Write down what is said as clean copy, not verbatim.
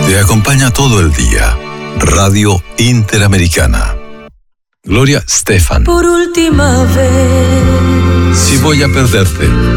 Te acompaña todo el día. Radio Interamericana. Gloria Estefan. Por última vez. Si voy a perderte.